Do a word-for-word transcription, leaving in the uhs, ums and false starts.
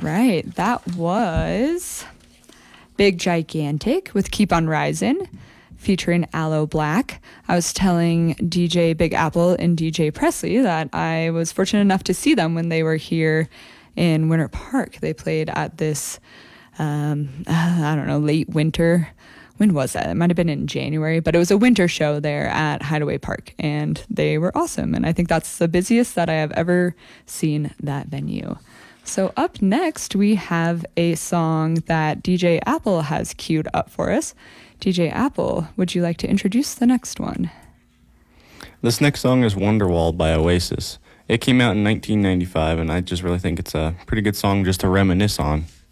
right. That was Big Gigantic with Keep on Rising, featuring Aloe Black. I was telling D J Big Apple and D J Presley that I was fortunate enough to see them when they were here in Winter Park. They played at this, um, uh, I don't know, late winter. When was that? It might have been in January, but it was a winter show there at Hideaway Park, and they were awesome. And I think that's the busiest that I have ever seen that venue. So up next, we have a song that D J Apple has queued up for us. D J Apple, would you like to introduce the next one? This next song is Wonderwall by Oasis. It came out in nineteen ninety-five, and I just really think it's a pretty good song just to reminisce on.